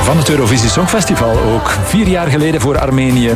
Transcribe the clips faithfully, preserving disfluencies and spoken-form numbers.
Van het Eurovisie Songfestival ook. Vier jaar geleden voor Armenië.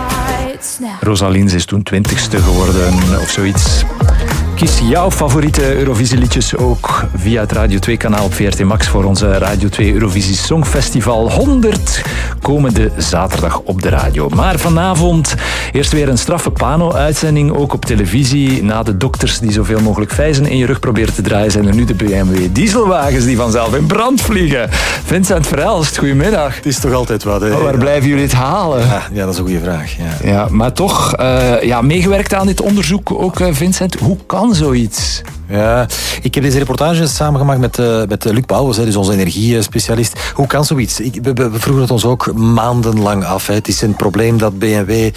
Rosa Linz is toen twintigste geworden of zoiets. Kies jouw favoriete Eurovisieliedjes ook via het Radio twee kanaal op V R T Max voor onze Radio twee Eurovisie Songfestival honderd komende zaterdag op de radio. Maar vanavond eerst weer een straffe Pano-uitzending, ook op televisie. Na de dokters die zoveel mogelijk vijzen in je rug proberen te draaien, zijn er nu de B M W dieselwagens die vanzelf in brand vliegen. Vincent Verhelst, goedemiddag. Het is toch altijd wat, hè? Oh, waar blijven jullie het halen? Ja, ja, dat is een goede vraag. Ja, ja maar toch, uh, ja, meegewerkt aan dit onderzoek ook, uh, Vincent. Hoe kan zoiets? Ja, ik heb deze reportage samengemaakt met, uh, met Luc Pauwels, dus onze energiespecialist. Hoe kan zoiets? Ik, we, we vroegen het ons ook maandenlang af. Hè. Het is een probleem dat B M W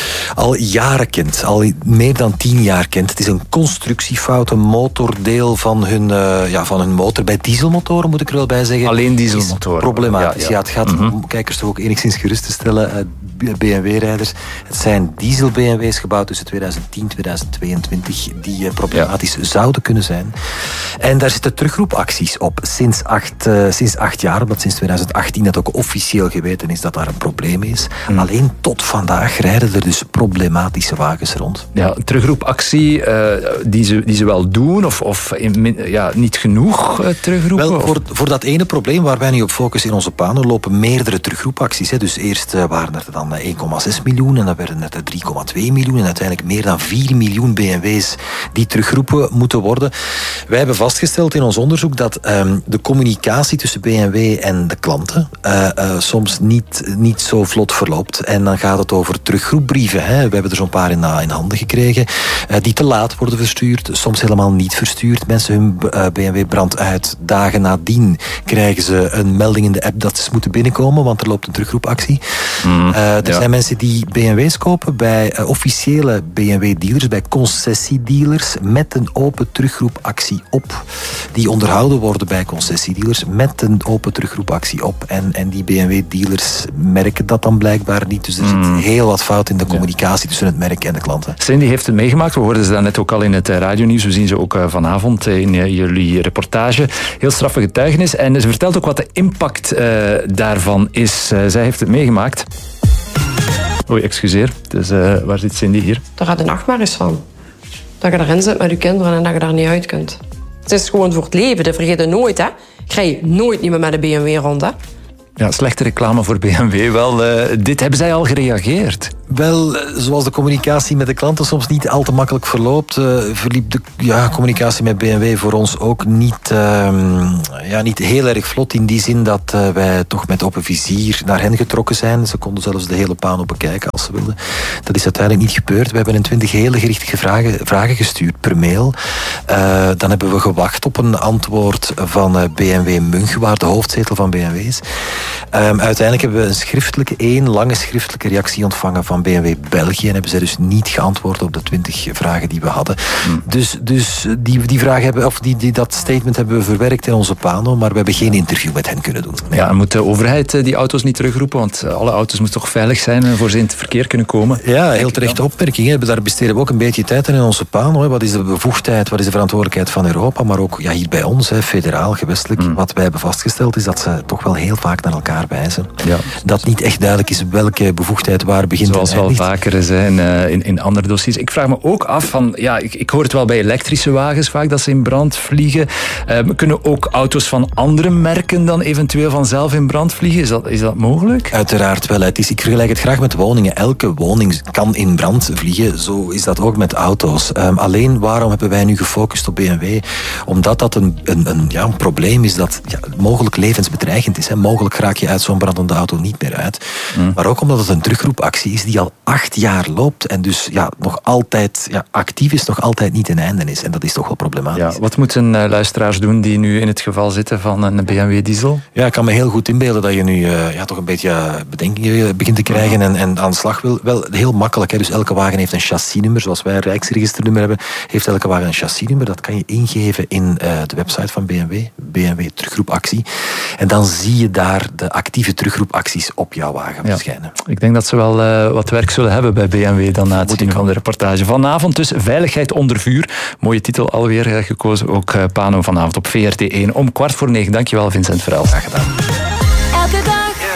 al jaren kent, al meer dan tien jaar kent. Het is een constructiefout, een motordeel van hun, uh, ja, van hun motor. Bij dieselmotoren moet ik er wel bij zeggen. Alleen dieselmotoren. Problematisch. Ja, ja. ja, het gaat mm-hmm. om kijkers toch ook enigszins gerust te stellen. Uh, B M W-rijders. Het zijn diesel-B M W's gebouwd tussen tweeduizend tien en tweeduizend tweeëntwintig die uh, problematisch ja. zouden kunnen zijn. En daar zitten terugroepacties op sinds acht, uh, sinds acht jaar, omdat sinds tweeduizend achttien dat ook officieel geweten is dat daar een probleem is. Hmm. Alleen tot vandaag rijden er dus problematische wagens rond. Ja, terugroepactie uh, die, ze, die ze wel doen, of, of in, ja, niet genoeg uh, terugroepen? Wel, voor, voor dat ene probleem waar wij nu op focussen in onze Pano lopen meerdere terugroepacties. Hè. Dus eerst uh, waren er dan één komma zes miljoen en dan werden het drie komma twee miljoen en uiteindelijk meer dan vier miljoen B M W's die teruggeroepen moeten worden. Wij hebben vastgesteld in ons onderzoek dat um, de communicatie tussen B M W en de klanten uh, uh, soms niet, niet zo vlot verloopt. En dan gaat het over teruggroepbrieven. Hè. We hebben er zo'n paar in, in handen gekregen uh, die te laat worden verstuurd, soms helemaal niet verstuurd. Mensen, hun uh, B M W brandt uit. Dagen nadien krijgen ze een melding in de app dat ze moeten binnenkomen, want er loopt een teruggroepactie. Mm. Uh, er ja. zijn mensen die B M W's kopen bij uh, officiële B M W-dealers, bij concessiedealers, met een open teruggroepactie op. Die onderhouden worden bij concessiedealers met een open teruggroepactie op. En, en die B M W-dealers merken dat dan blijkbaar niet. Dus er zit mm. heel wat fout in de communicatie ja. tussen het merk en de klanten. Cindy heeft het meegemaakt. We hoorden ze daarnet ook al in het radionieuws. We zien ze ook vanavond in jullie reportage. Heel straffe getuigenis. En ze vertelt ook wat de impact uh, daarvan is. Uh, zij heeft het meegemaakt. Oei, excuseer. Dus, uh, waar zit Cindy hier? Daar gaat de nachtmerries van. Dat je erin zit met je kinderen en dat je daar niet uit kunt. Het is gewoon voor het leven, dat vergeet je nooit. Hè. Ik rij nooit niet meer met een B M W rond. Hè. Ja, slechte reclame voor B M W. Wel, uh, dit hebben zij al gereageerd. Wel, zoals de communicatie met de klanten soms niet al te makkelijk verloopt, uh, verliep de ja, communicatie met B M W voor ons ook niet, uh, ja, niet heel erg vlot. In die zin dat uh, wij toch met open vizier naar hen getrokken zijn. Ze konden zelfs de hele Pano bekijken als ze wilden. Dat is uiteindelijk niet gebeurd. We hebben een twintig hele gerichte vragen, vragen gestuurd per mail. Uh, dan hebben we gewacht op een antwoord van uh, B M W München, de hoofdzetel van B M W's. Um, uiteindelijk hebben we een schriftelijke, één lange schriftelijke reactie ontvangen van B M W België en hebben zij dus niet geantwoord op de twintig vragen die we hadden. Hmm. Dus, dus die, die vraag hebben, of die, die, dat statement hebben we verwerkt in onze Pano, maar we hebben geen interview met hen kunnen doen. Nee. Ja, en moet de overheid die auto's niet terugroepen? Want alle auto's moeten toch veilig zijn voor ze in het verkeer kunnen komen? Ja, heel terechte opmerking. Daar besteden we ook een beetje tijd aan in onze Pano. Wat is de bevoegdheid, wat is de verantwoordelijkheid van Europa, maar ook ja, hier bij ons, federaal, gewestelijk. Hmm. Wat wij hebben vastgesteld is dat ze toch wel heel vaak naar elkaar wijzen. Ja. Dat niet echt duidelijk is welke bevoegdheid waar begint en eindigt. Zoals wel vaker zijn uh, in, in andere dossiers. Ik vraag me ook af van, ja, ik, ik hoor het wel bij elektrische wagens vaak dat ze in brand vliegen. Uh, kunnen ook auto's van andere merken dan eventueel vanzelf in brand vliegen? Is dat, is dat mogelijk? Uiteraard wel. Het is, ik vergelijk het graag met woningen. Elke woning kan in brand vliegen. Zo is dat ook met auto's. Um, alleen waarom hebben wij nu gefocust op B M W? Omdat dat een, een, een, ja, een probleem is dat ja, mogelijk levensbedreigend is. Hè. Mogelijk raak je uit zo'n brandende auto niet meer uit. Mm. Maar ook omdat het een terugroepactie is die al acht jaar loopt en dus ja, nog altijd ja, actief is, nog altijd niet een einde is. En dat is toch wel problematisch. Ja, wat moeten uh, luisteraars doen die nu in het geval zitten van een B M W diesel? Ja, ik kan me heel goed inbeelden dat je nu uh, ja, toch een beetje uh, bedenkingen begint te krijgen en, en aan de slag wil. Wel, heel makkelijk. Hè. Dus elke wagen heeft een chassisnummer. Zoals wij een Rijksregisternummer hebben, heeft elke wagen een chassisnummer. Dat kan je ingeven in uh, de website van B M W. B M W teruggroepactie. En dan zie je daar de actieve teruggroepacties op jouw wagen verschijnen. Ja. Ik denk dat ze wel uh, wat werk zullen hebben bij B M W dan na het zien van de reportage. Vanavond dus Veiligheid onder vuur. Mooie titel alweer uh, gekozen. Ook uh, Pano vanavond op V R T één om kwart voor negen. Dankjewel Vincent Verhelst. Graag gedaan. Elke dag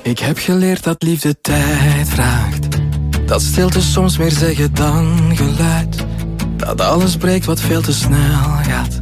Ik heb geleerd dat liefde tijd vraagt. Dat stilte soms meer zeggen dan geluid. Dat alles breekt wat veel te snel gaat.